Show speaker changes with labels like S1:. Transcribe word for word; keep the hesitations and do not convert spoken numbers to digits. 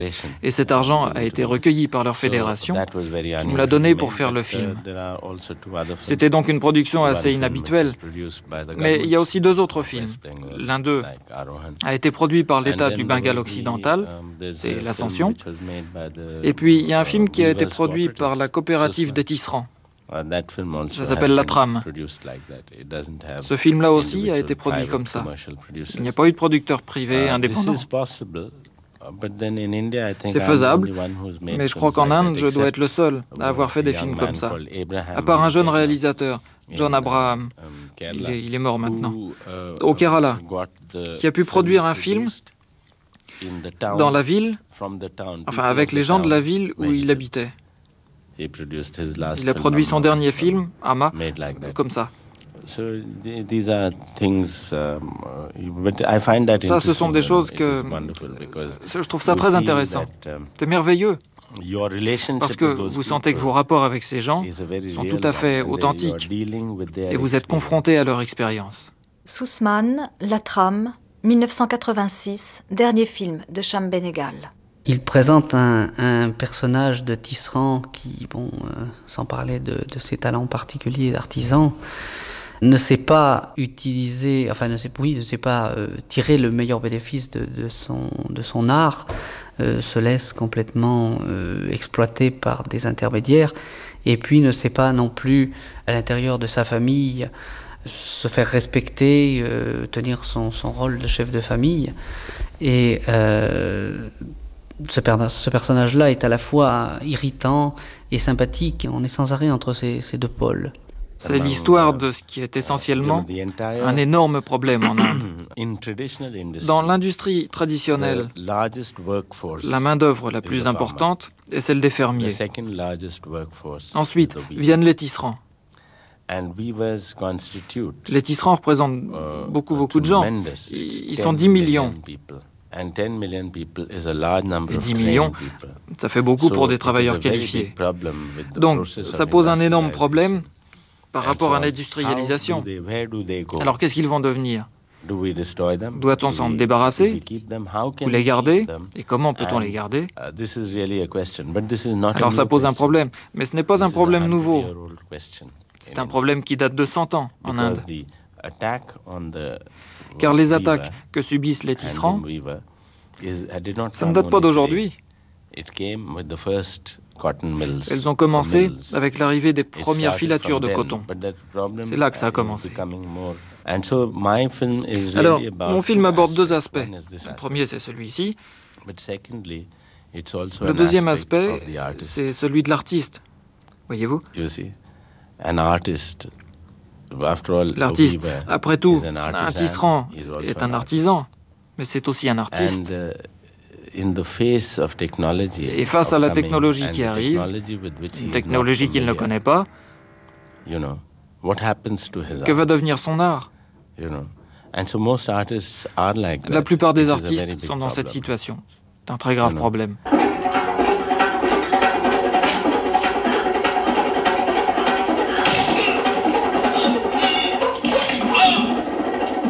S1: Et cet argent a été recueilli par leur fédération, qui me l'a donné pour faire le film. C'était donc une production assez inhabituelle. Mais il y a aussi deux autres films. L'un d'eux a été produit par l'État du Bengale occidental, c'est l'Ascension. Et puis il y a un film qui a été produit par la coopérative des tisserands. Ça s'appelle La Trame. Ce film-là aussi a été produit comme ça. Il n'y a pas eu de producteur privé indépendant. C'est faisable, mais je crois qu'en Inde, je dois être le seul à avoir fait des films comme ça. À part un jeune réalisateur, John Abraham, il est, il est mort maintenant, au Kerala, qui a pu produire un film dans la ville, enfin avec les gens de la ville où il habitait. Il a produit son dernier film, Amma, comme ça. Ça, ce sont des choses que je trouve ça très intéressant. C'est merveilleux. Parce que vous sentez que vos rapports avec ces gens sont tout à fait authentiques et vous êtes confrontés à leur expérience.
S2: Sussman, La Trame, mille neuf cent quatre-vingt-six, dernier film de Shyam Benegal.
S3: Il présente un, un personnage de tisserand qui, bon, euh, sans parler de, de ses talents particuliers d'artisan, ne sait pas utiliser, enfin ne sait, oui, ne sait pas euh, tirer le meilleur bénéfice de, de, son, de son art, euh, se laisse complètement euh, exploiter par des intermédiaires, et puis ne sait pas non plus, à l'intérieur de sa famille, se faire respecter, euh, tenir son, son rôle de chef de famille. Et euh, ce, per- ce personnage-là est à la fois irritant et sympathique. On est sans arrêt entre ces, ces deux pôles.
S1: C'est l'histoire de ce qui est essentiellement un énorme problème en Inde. Dans l'industrie traditionnelle, la main-d'œuvre la plus importante est celle des fermiers. Ensuite viennent les tisserands. Les tisserands représentent beaucoup, beaucoup de gens. Ils sont dix millions. Et dix millions, ça fait beaucoup pour des travailleurs qualifiés. Donc, ça pose un énorme problème par rapport à l'industrialisation. Alors qu'est-ce qu'ils vont devenir? Doit-on s'en débarrasser ou les garder? Et comment peut-on les garder? Alors ça pose un problème, mais ce n'est pas un problème nouveau. C'est un problème qui date de cent ans en Inde. Car les attaques que subissent les tisserands, ça ne date pas d'aujourd'hui. Elles ont commencé avec l'arrivée des premières filatures de coton. C'est là que ça a commencé. Alors, mon film aborde deux aspects. Le premier, c'est celui-ci. Le deuxième aspect, c'est celui de l'artiste. Voyez-vous? L'artiste, après tout, un tisserand est un artisan, mais c'est aussi un artiste. Et face à la technologie qui arrive, une technologie qu'il ne connaît pas, que va devenir son art? La plupart des artistes sont dans cette situation. C'est un très grave problème.